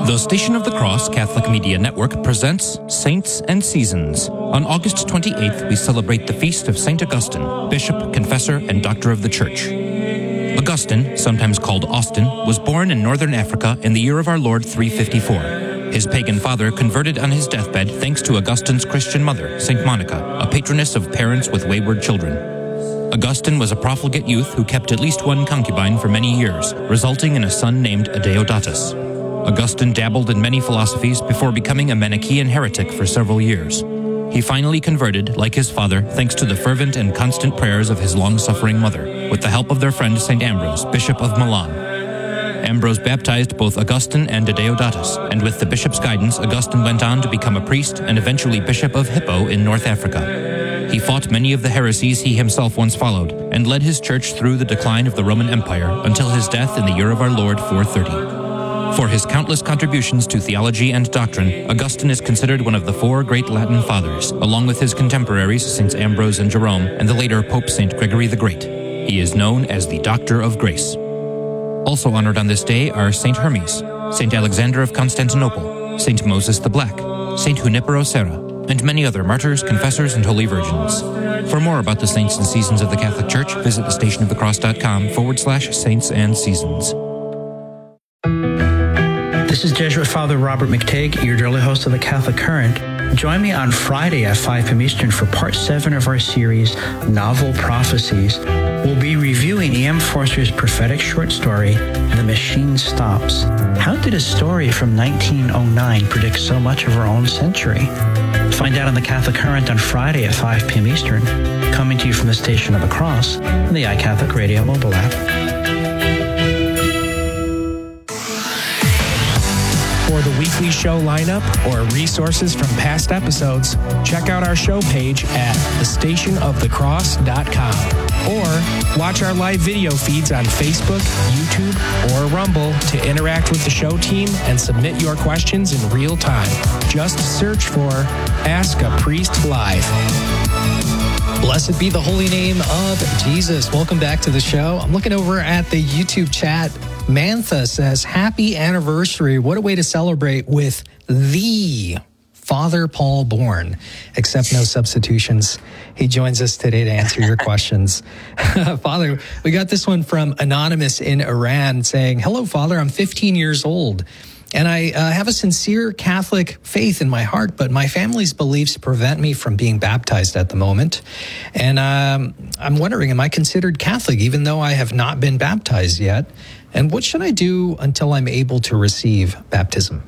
The Station of the Cross Catholic Media Network presents Saints and Seasons. On August 28th, we celebrate the feast of St. Augustine, Bishop, Confessor, and Doctor of the Church. Augustine, sometimes called Austin, was born in northern Africa in the year of our Lord 354. His pagan father converted on his deathbed thanks to Augustine's Christian mother, St. Monica, a patroness of parents with wayward children. Augustine was a profligate youth who kept at least one concubine for many years, resulting in a son named Adeodatus. Augustine dabbled in many philosophies before becoming a Manichaean heretic for several years. He finally converted, like his father, thanks to the fervent and constant prayers of his long-suffering mother, with the help of their friend St. Ambrose, Bishop of Milan. Ambrose baptized both Augustine and Adeodatus, and with the bishop's guidance, Augustine went on to become a priest and eventually Bishop of Hippo in North Africa. He fought many of the heresies he himself once followed, and led his church through the decline of the Roman Empire until his death in the year of our Lord 430. For his countless contributions to theology and doctrine, Augustine is considered one of the four great Latin fathers, along with his contemporaries Saints Ambrose and Jerome, and the later Pope St. Gregory the Great. He is known as the Doctor of Grace. Also honored on this day are St. Hermes, St. Alexander of Constantinople, St. Moses the Black, St. Junipero Serra, and many other martyrs, confessors, and holy virgins. For more about the saints and seasons of the Catholic Church, visit thestationofthecross.com/saints and seasons. This is Jesuit Father Robert McTague, your daily host of the Catholic Current. Join me on Friday at 5 p.m. Eastern for part 7 of our series, Novel Prophecies. We'll be reviewing E.M. Forster's prophetic short story, The Machine Stops. How did a story from 1909 predict so much of our own century? Find out on the Catholic Current on Friday at 5 p.m. Eastern, coming to you from the Station of the Cross and the iCatholic Radio mobile app. For the weekly show lineup or resources from past episodes, check out our show page at thestationofthecross.com or watch our live video feeds on Facebook, YouTube, or Rumble to interact with the show team and submit your questions in real time. Just search for Ask a Priest Live. Blessed be the holy name of Jesus. Welcome back to the show. I'm looking over at the YouTube chat. Mantha says, happy anniversary. What a way to celebrate with the Father Paul Bourne. Accept no substitutions. He joins us today to answer your questions. Father, we got this one from Anonymous in Iran saying, hello, Father, I'm 15 years old. And I have a sincere Catholic faith in my heart, but my family's beliefs prevent me from being baptized at the moment. And I'm wondering, am I considered Catholic even though I have not been baptized yet? And what should I do until I'm able to receive baptism?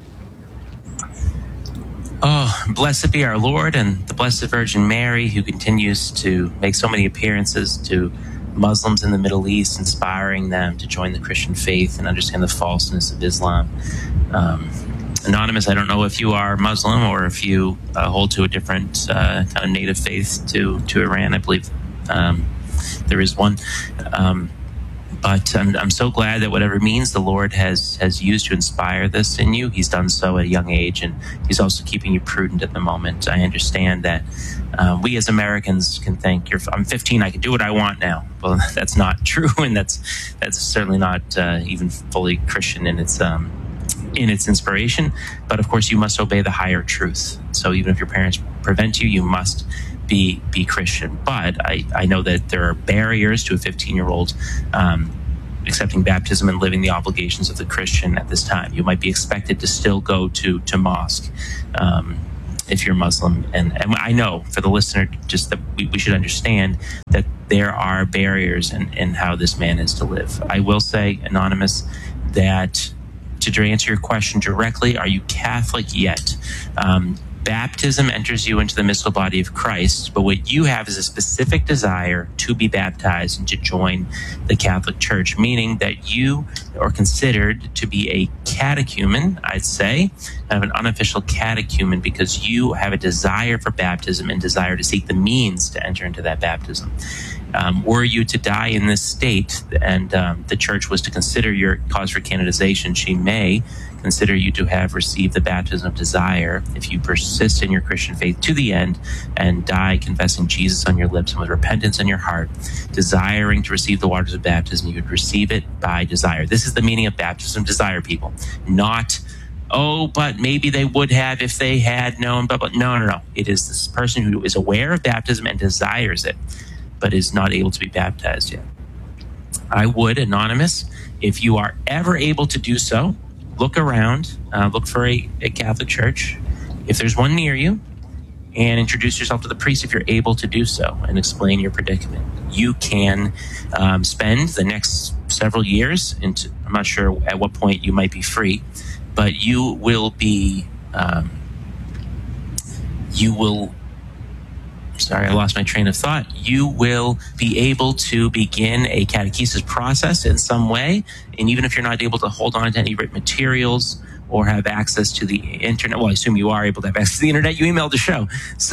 Oh, blessed be our Lord and the Blessed Virgin Mary, who continues to make so many appearances to Muslims in the Middle East, inspiring them to join the Christian faith and understand the falseness of Islam. Anonymous, I don't know if you are Muslim or if you hold to a different kind of native faith to Iran. I believe there is one. But I'm so glad that whatever means the Lord has used to inspire this in you, he's done so at a young age, and he's also keeping you prudent at the moment. I understand that we as Americans can think, I'm 15, I can do what I want now. Well, that's not true, and that's certainly not even fully Christian in its inspiration. But of course, you must obey the higher truth. So even if your parents prevent you, you must be Christian. But I know that there are barriers to a 15-year-old accepting baptism and living the obligations of the Christian at this time. You might be expected to still go to mosque if you're Muslim. And I know for the listener, just that we should understand that there are barriers in how this man is to live. I will say, Anonymous, that to answer your question directly, are you Catholic yet? Baptism enters you into the mystical body of Christ, but what you have is a specific desire to be baptized and to join the Catholic Church, meaning that you are considered to be a catechumen, I'd say, kind of an unofficial catechumen, because you have a desire for baptism and desire to seek the means to enter into that baptism. Were you to die in this state and the Church was to consider your cause for canonization, she may consider you to have received the baptism of desire if you persist in your Christian faith to the end and die confessing Jesus on your lips and with repentance in your heart, desiring to receive the waters of baptism. You would receive it by desire. This is the meaning of baptism, desire, people, not but maybe they would have if they had known, but no. It is this person who is aware of baptism and desires it, but is not able to be baptized yet. I would, anonymous, if you are ever able to do so, look around, look for a Catholic church, if there's one near you, and introduce yourself to the priest if you're able to do so, and explain your predicament. You can spend the next several years, I'm not sure at what point you might be free, but you will be, sorry, I lost my train of thought. You will be able to begin a catechesis process in some way. And even if you're not able to hold on to any written materials or have access to the internet, well, I assume you are able to have access to the internet. You emailed the show. So,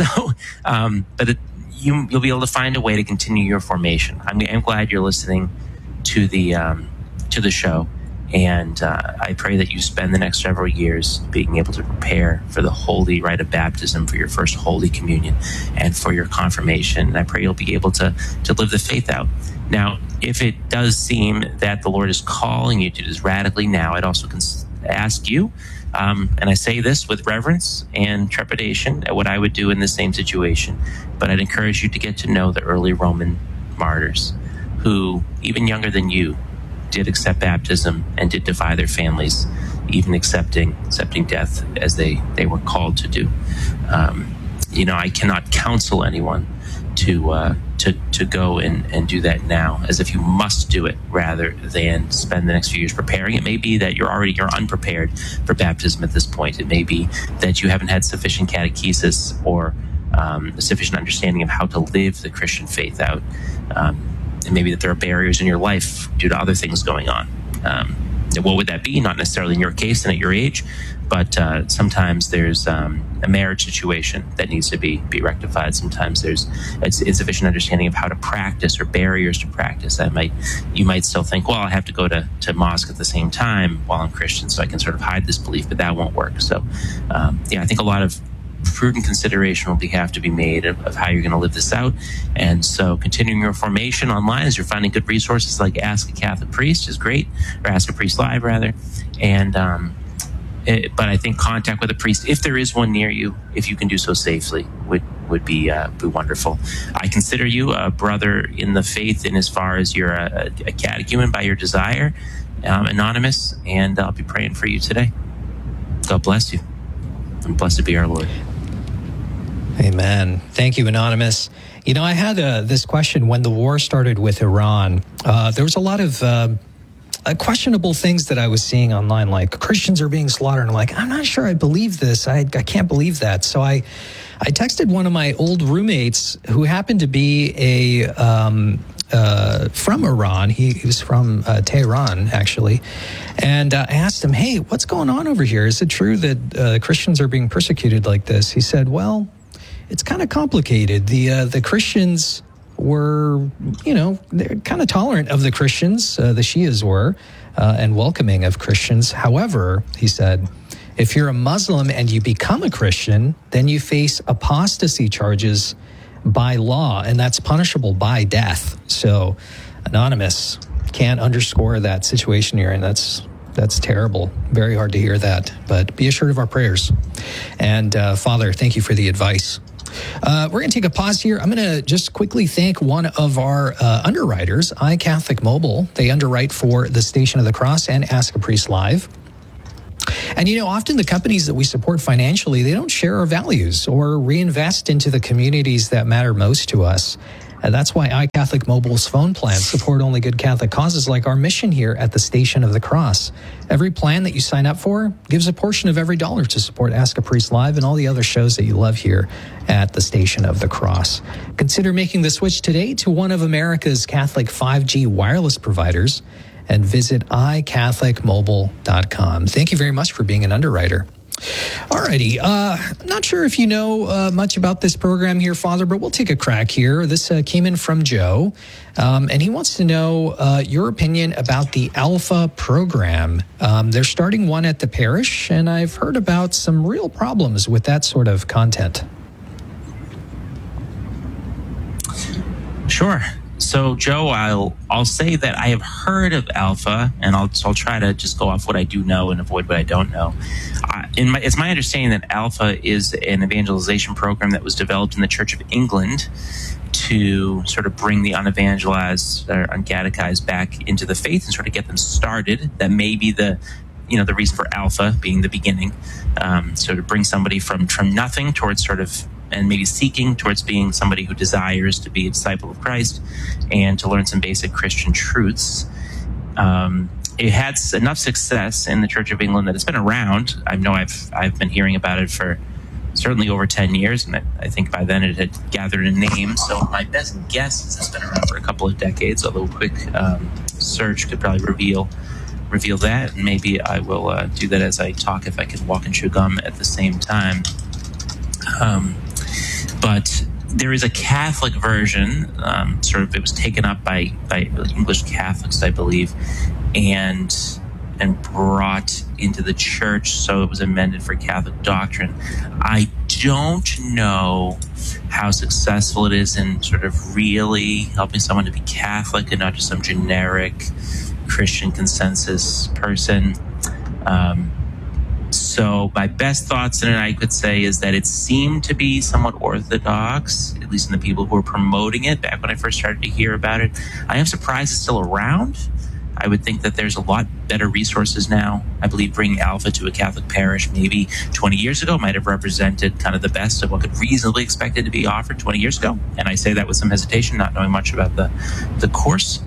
you'll be able to find a way to continue your formation. I'm glad you're listening to the show. And I pray that you spend the next several years being able to prepare for the holy rite of baptism, for your first Holy Communion, and for your confirmation. And I pray you'll be able to live the faith out. Now, if it does seem that the Lord is calling you to do this radically now, I'd also ask you, and I say this with reverence and trepidation at what I would do in the same situation, but I'd encourage you to get to know the early Roman martyrs who, even younger than you, did accept baptism and did defy their families, even accepting death as they were called to do. I cannot counsel anyone to go and do that now, as if you must do it rather than spend the next few years preparing. It may be that you're unprepared for baptism at this point. It may be that you haven't had sufficient catechesis or a sufficient understanding of how to live the Christian faith out. And maybe that there are barriers in your life due to other things going on. What would that be? Not necessarily in your case and at your age, but sometimes there's a marriage situation that needs to be rectified. Sometimes there's insufficient understanding of how to practice or barriers to practice. You might still think, well, I have to go to mosque at the same time while I'm Christian, so I can sort of hide this belief, but that won't work. So, I think a lot of prudent consideration will have to be made of how you're going to live this out. And so continuing your formation online, as you're finding good resources like Ask a Catholic Priest is great, or Ask a Priest Live rather. And but I think contact with a priest, if there is one near you, if you can do so safely, would be wonderful. I consider you a brother in the faith in as far as you're a catechumen by your desire, anonymous, and I'll be praying for you today. God bless you, and blessed be our Lord. Amen. Thank you, Anonymous. I had this question when the war started with Iran. There was a lot of questionable things that I was seeing online, like Christians are being slaughtered. And I'm not sure I believe this. I can't believe that. So I texted one of my old roommates who happened to be from Iran. He was from Tehran, actually. And I asked him, hey, what's going on over here? Is it true that Christians are being persecuted like this? He said, well, it's kind of complicated. The Christians were, they're kind of tolerant of the Christians, the Shias were, and welcoming of Christians. However, he said, if you're a Muslim and you become a Christian, then you face apostasy charges by law, and that's punishable by death. So, Anonymous, can't underscore that situation here, and that's terrible. Very hard to hear that, but be assured of our prayers. And Father, thank you for the advice. We're going to take a pause here. I'm going to just quickly thank one of our underwriters, iCatholic Mobile. They underwrite for the Station of the Cross and Ask a Priest Live. And, often the companies that we support financially, they don't share our values or reinvest into the communities that matter most to us. And that's why iCatholic Mobile's phone plans support only good Catholic causes like our mission here at the Station of the Cross. Every plan that you sign up for gives a portion of every dollar to support Ask a Priest Live and all the other shows that you love here at the Station of the Cross. Consider making the switch today to one of America's Catholic 5G wireless providers and visit iCatholicMobile.com. Thank you very much for being an underwriter. Alrighty, not sure if you know much about this program here, Father, but we'll take a crack here. This came in from Joe, and he wants to know your opinion about the Alpha program. They're starting one at the parish, and I've heard about some real problems with that sort of content. Sure. So, Joe, I'll say that I have heard of Alpha, and I'll try to just go off what I do know and avoid what I don't know. It's my understanding that Alpha is an evangelization program that was developed in the Church of England to sort of bring the unevangelized or uncatechized back into the faith and sort of get them started. That may be the reason for Alpha being the beginning. So to bring somebody from nothing towards sort of, and maybe seeking towards being somebody who desires to be a disciple of Christ and to learn some basic Christian truths. It had enough success in the Church of England that it's been around. I know I've been hearing about it for certainly over 10 years, and I think by then it had gathered a name. So my best guess is it's been around for a couple of decades, although a quick search could probably reveal that, and maybe I will do that as I talk if I can walk and chew gum at the same time. But there is a Catholic version, it was taken up by English Catholics, I believe, and brought into the church, so it was amended for Catholic doctrine. I don't know how successful it is in sort of really helping someone to be Catholic and not just some generic Christian consensus person. So my best thoughts in it, I could say, is that it seemed to be somewhat orthodox, at least in the people who were promoting it back when I first started to hear about it. I am surprised it's still around. I would think that there's a lot better resources now. I believe bringing Alpha to a Catholic parish maybe 20 years ago might have represented kind of the best of what could reasonably expected to be offered 20 years ago. And I say that with some hesitation, not knowing much about the course.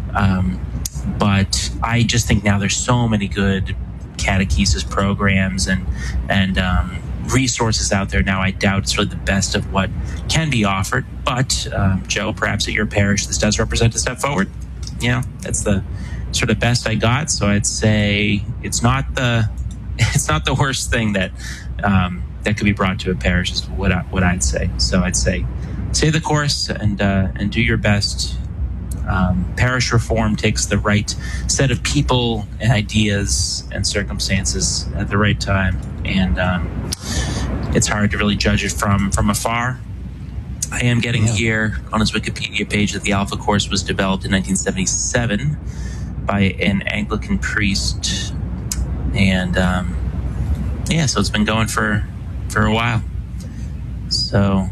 But I just think now there's so many good catechesis programs and resources out there now. I doubt it's really the best of what can be offered. But, Joe, perhaps at your parish, this does represent a step forward. That's the sort of best I got. So I'd say it's not the worst thing that could be brought to a parish is what I'd say. So I'd say the course and do your best. Parish reform takes the right set of people and ideas and circumstances at the right time, and it's hard to really judge it from afar. I am getting here on his Wikipedia page that the Alpha course was developed in 1977 by an Anglican priest, and so it's been going for a while. So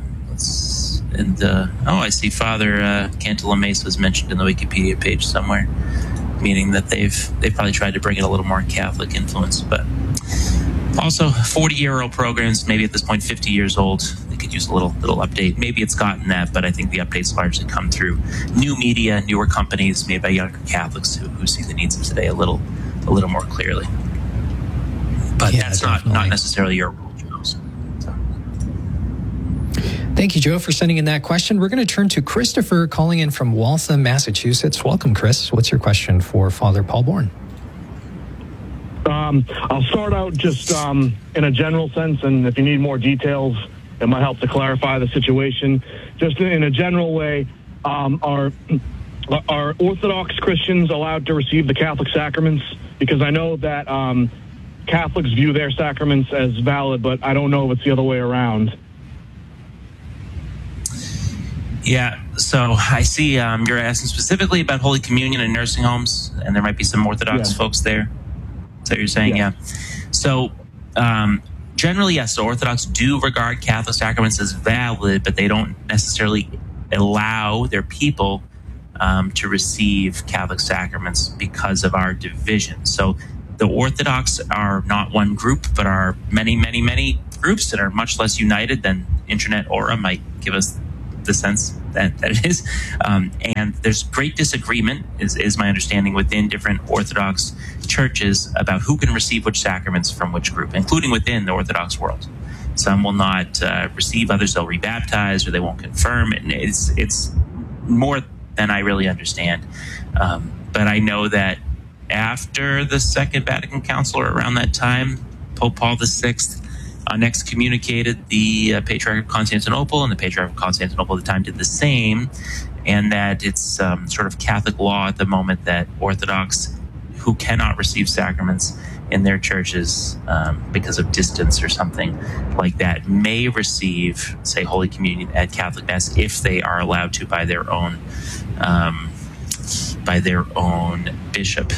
I see Father Cantalamessa was mentioned in the Wikipedia page somewhere, meaning that they've probably tried to bring in a little more Catholic influence, but also 40-year-old programs, maybe at this point 50 years old. They could use a little update. Maybe it's gotten that, but I think the updates largely come through new media, newer companies made by younger Catholics who see the needs of today a little more clearly. But that's not necessarily your role, Joe. So. Thank you, Joe, for sending in that question. We're going to turn to Christopher calling in from Waltham, Massachusetts. Welcome, Chris. What's your question for Father Paul Bourne? I'll start out just in a general sense, and if you need more details, it might help to clarify the situation. Just in a general way, are Orthodox Christians allowed to receive the Catholic sacraments? Because I know that Catholics view their sacraments as valid, but I don't know if it's the other way around. Yeah, so I see you're asking specifically about Holy Communion in nursing homes, and there might be some Orthodox folks there. Is that what you're saying? Yeah. So generally, yes, the Orthodox do regard Catholic sacraments as valid, but they don't necessarily allow their people to receive Catholic sacraments because of our division. So the Orthodox are not one group, but are many, many, many groups that are much less united than Internet Aura might give us the sense that it is. And there's great disagreement, is my understanding, within different Orthodox churches about who can receive which sacraments from which group, including within the Orthodox world. Some will not receive, others they'll rebaptize, or they won't confirm. And it's more than I really understand. But I know that after the Second Vatican Council, or around that time, Pope Paul VI excommunicated the Patriarch of Constantinople, and the Patriarch of Constantinople at the time did the same, and that it's sort of Catholic law at the moment that Orthodox who cannot receive sacraments in their churches because of distance or something like that may receive, say, Holy Communion at Catholic Mass if they are allowed to by their own by their own bishop.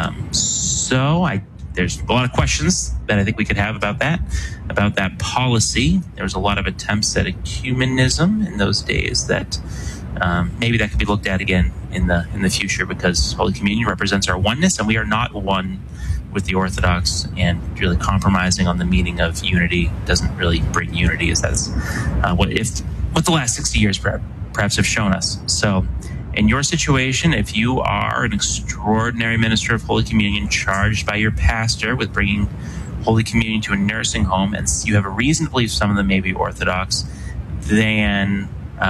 There's a lot of questions that I think we could have about that policy. There was a lot of attempts at ecumenism in those days that maybe that could be looked at again in the future, because Holy Communion represents our oneness, and we are not one with the Orthodox, and really compromising on the meaning of unity doesn't really bring unity, as that's what the last 60 years perhaps have shown us. So in your situation, if you are an extraordinary minister of Holy Communion charged by your pastor with bringing Holy Communion to a nursing home, and you have a reason to believe some of them may be Orthodox, then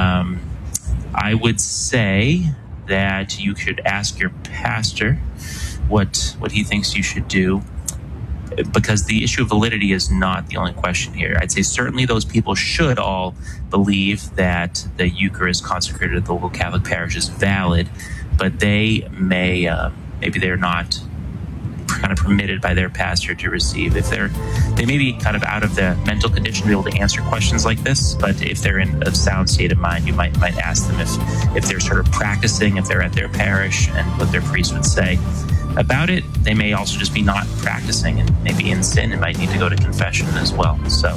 I would say that you should ask your pastor what he thinks you should do, because the issue of validity is not the only question here. I'd say certainly those people should all believe that the Eucharist consecrated at the local Catholic parish is valid, but they may, maybe they're not kind of permitted by their pastor to receive. If they may be kind of out of the mental condition to be able to answer questions like this, but if they're in a sound state of mind, you might ask them if they're sort of practicing, if they're at their parish, and what their priest would say about it. They may also just be not practicing and maybe in sin and might need to go to confession as well. So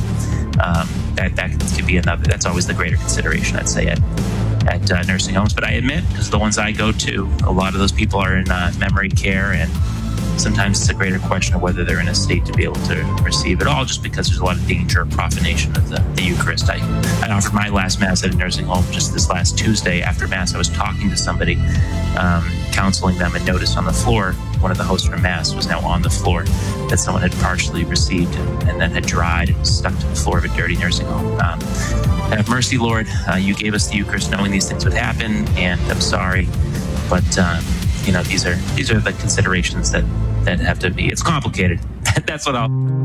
that could be another. That's always the greater consideration, I'd say, at nursing homes. But I admit, because the ones I go to, a lot of those people are in memory care, and sometimes it's a greater question of whether they're in a state to be able to receive it all, just because there's a lot of danger of profanation of the Eucharist. I offered my last Mass at a nursing home just this last Tuesday. After Mass, I was talking to somebody, counseling them, and noticed on the floor, one of the hosts from Mass was now on the floor that someone had partially received and then had dried and stuck to the floor of a dirty nursing home. Have mercy, Lord. You gave us the Eucharist knowing these things would happen, and I'm sorry. But, these are the considerations that have to be. It's complicated. That's what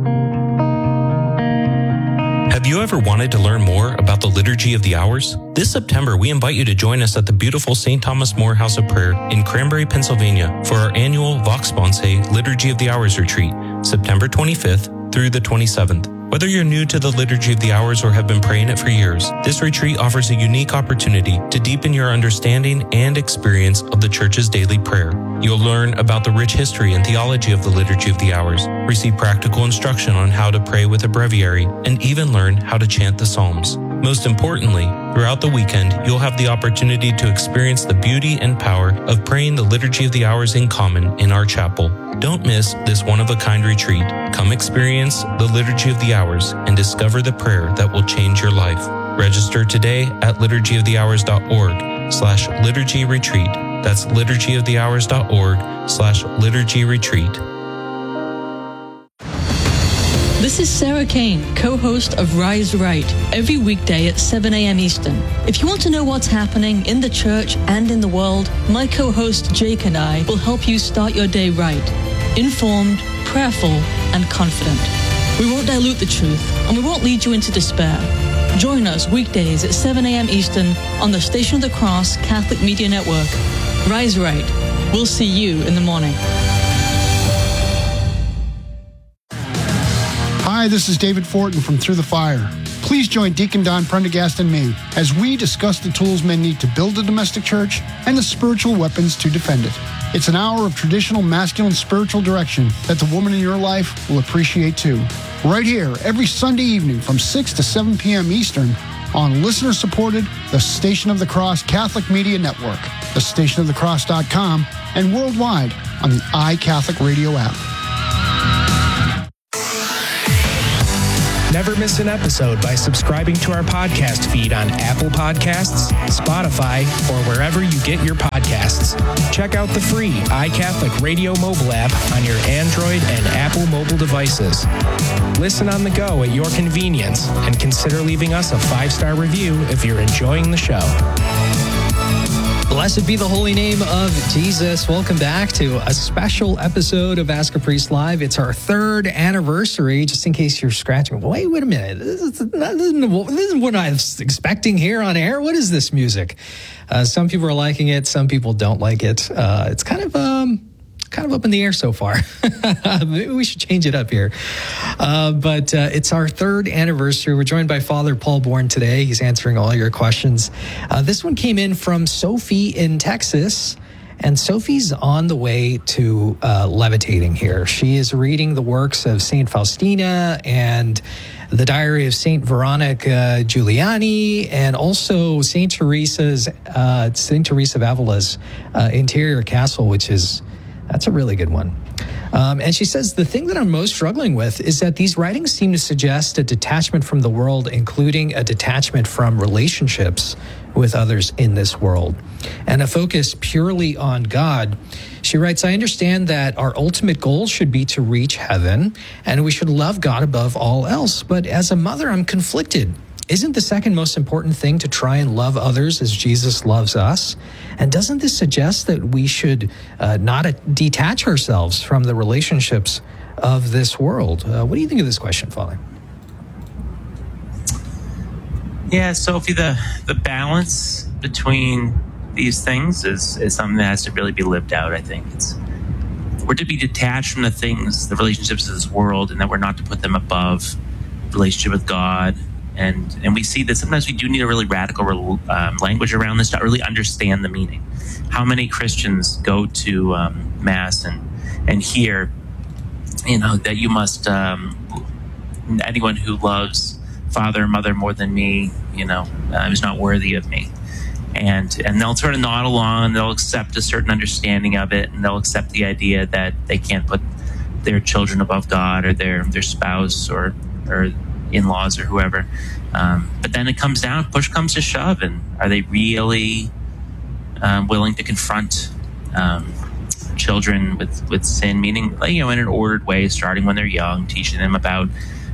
Have you ever wanted to learn more about the Liturgy of the Hours? This September, we invite you to join us at the beautiful St. Thomas More House of Prayer in Cranberry, Pennsylvania for our annual Vox Sponsae Liturgy of the Hours retreat, September 25th through the 27th. Whether you're new to the Liturgy of the Hours or have been praying it for years, this retreat offers a unique opportunity to deepen your understanding and experience of the Church's daily prayer. You'll learn about the rich history and theology of the Liturgy of the Hours, receive practical instruction on how to pray with a breviary, and even learn how to chant the Psalms. Most importantly, throughout the weekend, you'll have the opportunity to experience the beauty and power of praying the Liturgy of the Hours in common in our chapel. Don't miss this one-of-a-kind retreat. Come experience the Liturgy of the Hours and discover the prayer that will change your life. Register today at liturgyofthehours.org/liturgy retreat. That's liturgyofthehours.org/liturgy retreat. This is Sarah Kane, co-host of Rise Right, every weekday at 7 a.m. Eastern. If you want to know what's happening in the church and in the world, my co-host Jake and I will help you start your day right, informed, prayerful, and confident. We won't dilute the truth, and we won't lead you into despair. Join us weekdays at 7 a.m. Eastern on the Station of the Cross Catholic Media Network. Rise Right. We'll see you in the morning. Hi, this is David Fortin from Through the Fire. Please join Deacon Don Prendergast and me as we discuss the tools men need to build a domestic church and the spiritual weapons to defend it. It's an hour of traditional masculine spiritual direction that the woman in your life will appreciate too. Right here, every Sunday evening from 6 to 7 p.m. Eastern on listener-supported The Station of the Cross Catholic Media Network, thestationofthecross.com, and worldwide on the iCatholic Radio app. Never miss an episode by subscribing to our podcast feed on Apple Podcasts, Spotify, or wherever you get your podcasts. Check out the free iCatholic Radio mobile app on your Android and Apple mobile devices. Listen on the go at your convenience, and consider leaving us a 5-star review if you're enjoying the show. Blessed be the holy name of Jesus. Welcome back to a special episode of Ask a Priest Live. It's our 3rd anniversary, just in case you're scratching. Wait a minute. This isn't what I was expecting here on air. What is this music? Some people are liking it. Some people don't like it. It's kind of kind of up in the air so far. Maybe we should change it up here. But it's our third anniversary. We're joined by Father Paul Bourne today. He's answering all your questions. This one came in from Sophie in Texas. And Sophie's on the way to levitating here. She is reading the works of St. Faustina and the Diary of St. Veronica Giuliani, and also St. Teresa of Avila's Interior Castle, that's a really good one. And she says, the thing that I'm most struggling with is that these writings seem to suggest a detachment from the world, including a detachment from relationships with others in this world, and a focus purely on God. She writes, I understand that our ultimate goal should be to reach heaven, and we should love God above all else. But as a mother, I'm conflicted. Isn't the second most important thing to try and love others as Jesus loves us? And doesn't this suggest that we should not detach ourselves from the relationships of this world? What do you think of this question, Father? Yeah, Sophie, the balance between these things is something that has to really be lived out, I think. We're to be detached from the things, the relationships of this world, and that we're not to put them above relationship with God. And we see that sometimes we do need a really radical language around this to really understand the meaning. How many Christians go to Mass and hear, that you must, anyone who loves father or mother more than me, is not worthy of me. And they'll sort of nod along, they'll accept a certain understanding of it, and they'll accept the idea that they can't put their children above God or their spouse or in-laws or whoever. But then it comes down, push comes to shove, and are they really willing to confront children with sin, meaning in an ordered way, starting when they're young, teaching them about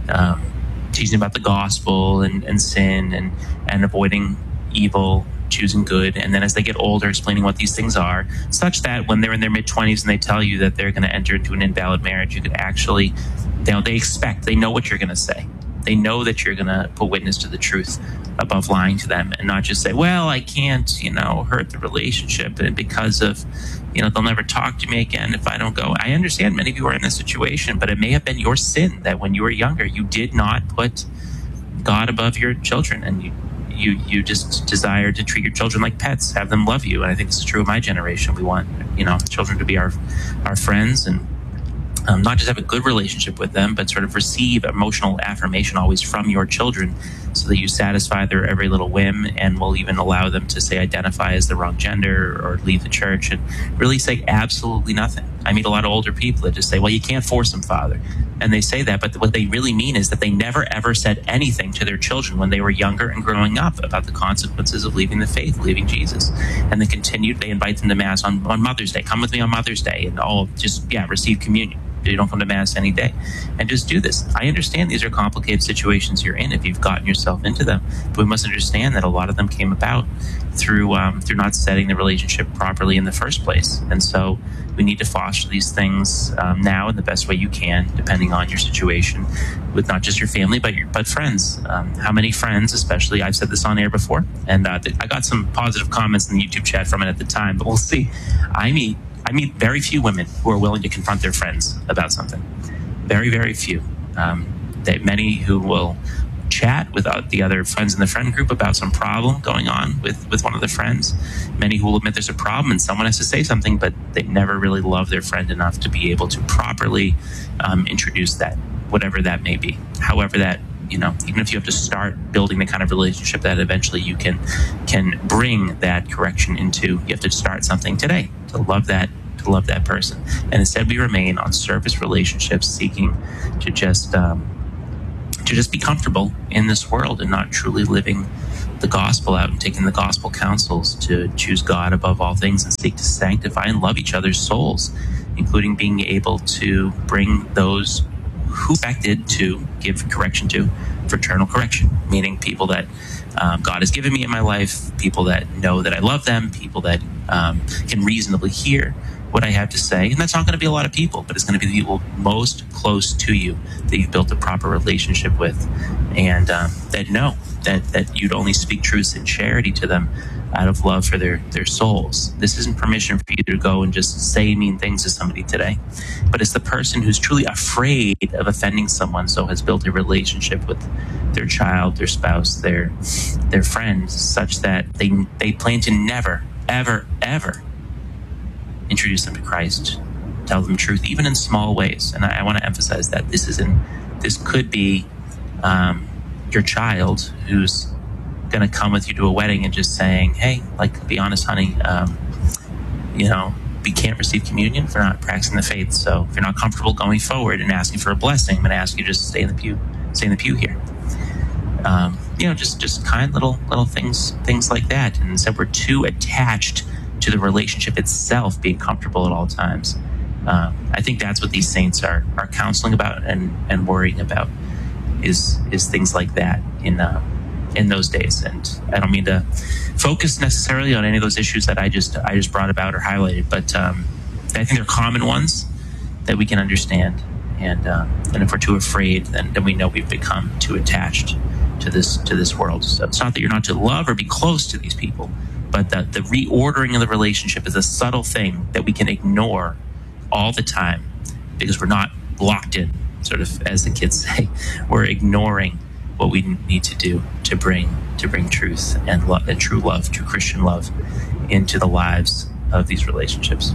the gospel and sin and avoiding evil, choosing good, and then as they get older, explaining what these things are, such that when they're in their mid-20s and they tell you that they're going to enter into an invalid marriage, you could actually, they know what you're going to say. They know that you're going to put witness to the truth above lying to them, and not just say, well, I can't, hurt the relationship, and because of, they'll never talk to me again if I don't go. I understand many of you are in this situation, but it may have been your sin that when you were younger, you did not put God above your children, and you just desire to treat your children like pets, have them love you. And I think this is true of my generation. We want, children to be our friends, and not just have a good relationship with them, but sort of receive emotional affirmation always from your children, so that you satisfy their every little whim, and will even allow them to say identify as the wrong gender or leave the church and really say absolutely nothing. I meet a lot of older people that just say, well, you can't force them, Father. And they say that, but what they really mean is that they never ever said anything to their children when they were younger and growing up about the consequences of leaving the faith, leaving Jesus. And they invite them to Mass on Mother's Day. Come with me on Mother's Day, and receive communion. You don't come to Mass any day, and just do this. I understand these are complicated situations you're in if you've gotten yourself into them, but we must understand that a lot of them came about through not setting the relationship properly in the first place. And so we need to foster these things now in the best way you can, depending on your situation, with not just your family but friends. How many friends, especially, I've said this on air before, and I got some positive comments in the YouTube chat from it at the time, but we'll see. I meet very few women who are willing to confront their friends about something. Very, very few. Many who will chat with the other friends in the friend group about some problem going on with one of the friends. Many who will admit there's a problem and someone has to say something, but they never really love their friend enough to be able to properly introduce that, whatever that may be. However that, even if you have to start building the kind of relationship that eventually you can bring that correction into, you have to start something today to love that person. And instead we remain on surface relationships, seeking to just be comfortable in this world and not truly living the gospel out and taking the gospel counsels to choose God above all things and seek to sanctify and love each other's souls, including being able to bring those who expected to give correction to fraternal correction, meaning people that God has given me in my life, people that know that I love them, people that can reasonably hear what I have to say. And that's not going to be a lot of people, but it's going to be the people most close to you that you've built a proper relationship with, and that know that you'd only speak truth in charity to them out of love for their souls. This isn't permission for you to go and just say mean things to somebody today, but it's the person who's truly afraid of offending someone, so has built a relationship with their child, their spouse, their friends, such that they plan to never, ever, ever introduce them to Christ, tell them truth, even in small ways. And I want to emphasize that this could be your child who's going to come with you to a wedding and just saying, hey, like, be honest, honey, we can't receive communion if we're not practicing the faith. So if you're not comfortable going forward and asking for a blessing, I'm going to ask you to just stay in the pew here. Just kind little things like that. And so we're too attached to the relationship itself being comfortable at all times. I think that's what these saints are counseling about and worrying about is things like that in those days. And I don't mean to focus necessarily on any of those issues that I just brought about or highlighted, but I think they're common ones that we can understand. And if we're too afraid, then we know we've become too attached to this world. So it's not that you're not to love or be close to these people, but that the reordering of the relationship is a subtle thing that we can ignore all the time because we're not locked in, sort of, as the kids say. We're ignoring what we need to do to bring truth and love, and true love, true Christian love, into the lives of these relationships.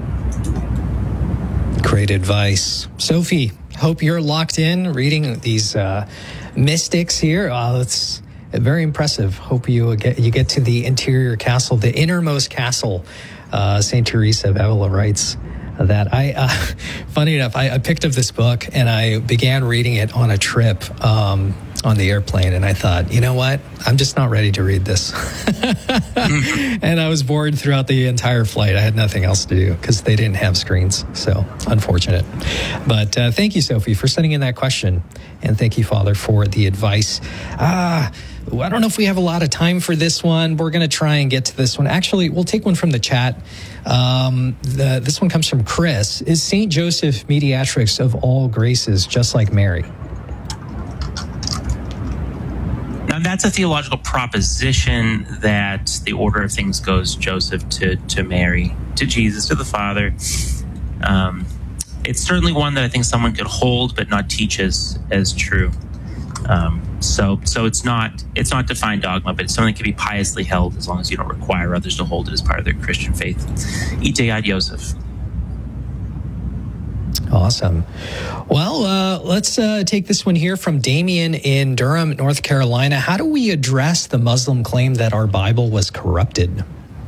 Great advice. Sophie, hope you're locked in reading these mystics here. It's very impressive. Hope you get to the interior castle, the innermost castle. St. Teresa of Avila writes that funny enough, I picked up this book and I began reading it on a trip on the airplane, and I thought, you know what? I'm just not ready to read this. And I was bored throughout the entire flight. I had nothing else to do because they didn't have screens. So unfortunate. But thank you, Sophie, for sending in that question. And thank you, Father, for the advice. I don't know if we have a lot of time for this one. We're going to try and get to this one. Actually, we'll take one from the chat. This one comes from Chris. Is St. Joseph mediatrix of all graces, just like Mary? Now, that's a theological proposition that the order of things goes Joseph to Mary, to Jesus, to the Father. It's certainly one that I think someone could hold but not teach as true. So it's not defined dogma, but it's something that can be piously held as long as you don't require others to hold it as part of their Christian faith. Ite ad Joseph. Awesome. Well, let's take this one here from Damien in Durham, North Carolina. How do we address the Muslim claim that our Bible was corrupted?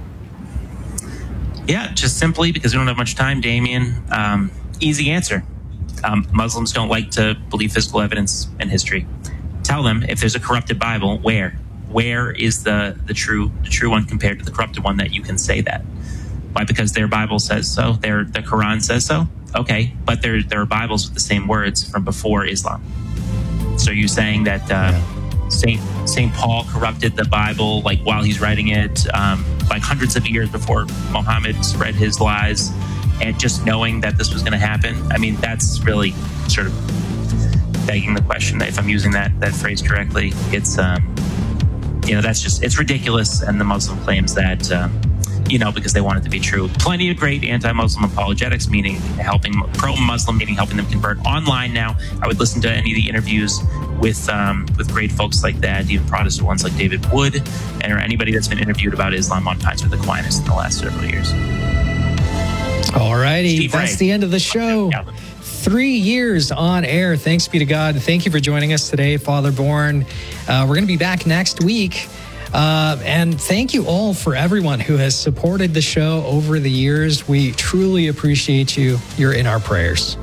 Yeah, just simply because we don't have much time, Damien. Easy answer. Muslims don't like to believe physical evidence in history. Tell them, if there's a corrupted Bible, where is the true one compared to the corrupted one, that you can say that? Why? Because their Bible says so. The Quran says so. Okay, but there are Bibles with the same words from before Islam. So you're saying that Saint Paul corrupted the Bible, like, while he's writing it, like hundreds of years before Muhammad spread his lies, and just knowing that this was going to happen? I mean, that's really sort of begging the question, that if I'm using that phrase correctly, it's it's ridiculous. And the Muslim claims that because they want it to be true. Plenty of great anti-Muslim apologetics, meaning helping pro-Muslim, meaning helping them convert online now. I would listen to any of the interviews with great folks like that, even Protestant ones like David Wood, or anybody that's been interviewed about Islam on Pints with Aquinas in the last several years. All righty, that's the end of the show. 3 years on air. Thanks be to God. Thank you for joining us today, Father Bourne. We're going to be back next week. And thank you all for everyone who has supported the show over the years. We truly appreciate you. You're in our prayers.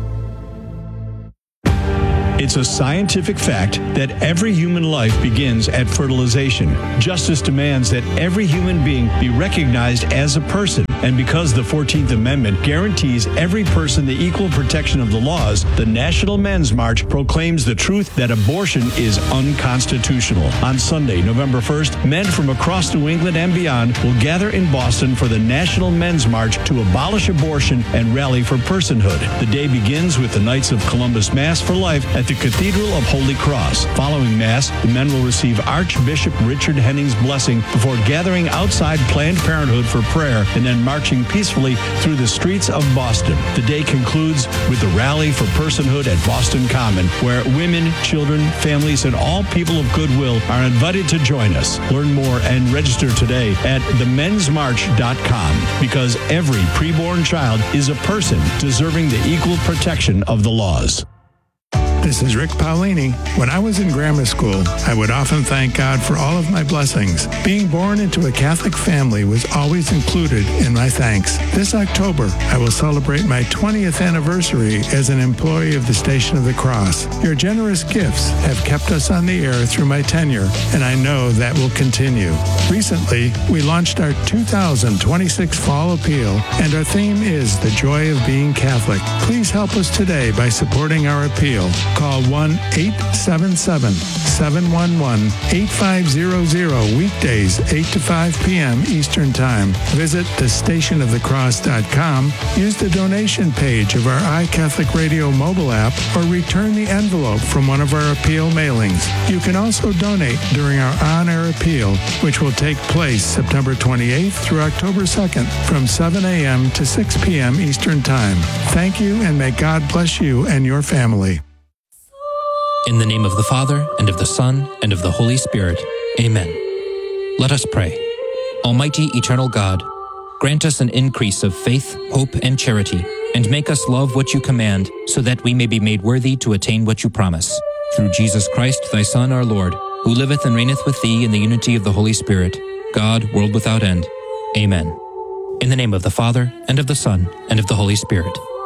It's a scientific fact that every human life begins at fertilization. Justice demands that every human being be recognized as a person And because the 14th Amendment guarantees every person the equal protection of the laws, the National Men's March proclaims the truth that abortion is unconstitutional. On Sunday, November 1st, men from across New England and beyond will gather in Boston for the National Men's March to abolish abortion and rally for personhood. The day begins with the Knights of Columbus Mass for Life at the Cathedral of Holy Cross. Following Mass, the men will receive Archbishop Richard Henning's blessing before gathering outside Planned Parenthood for prayer and then marching peacefully through the streets of Boston. The day concludes with the Rally for Personhood at Boston Common, where women, children, families, and all people of goodwill are invited to join us. Learn more and register today at themensmarch.com, because every preborn child is a person deserving the equal protection of the laws. This is Rick Paolini. When I was in grammar school, I would often thank God for all of my blessings. Being born into a Catholic family was always included in my thanks. This October, I will celebrate my 20th anniversary as an employee of the Station of the Cross. Your generous gifts have kept us on the air through my tenure, and I know that will continue. Recently, we launched our 2026 Fall Appeal, and our theme is The Joy of Being Catholic. Please help us today by supporting our appeal. Call 1-877-711-8500 weekdays 8 to 5 p.m. Eastern Time. Visit thestationofthecross.com, use the donation page of our iCatholic Radio mobile app, or return the envelope from one of our appeal mailings. You can also donate during our on-air appeal, which will take place September 28th through October 2nd from 7 a.m. to 6 p.m. Eastern Time. Thank you, and may God bless you and your family. In the name of the Father, and of the Son, and of the Holy Spirit. Amen. Let us pray. Almighty, eternal God, grant us an increase of faith, hope, and charity, and make us love what you command, so that we may be made worthy to attain what you promise. Through Jesus Christ, thy Son, our Lord, who liveth and reigneth with thee in the unity of the Holy Spirit, God, world without end. Amen. In the name of the Father, and of the Son, and of the Holy Spirit.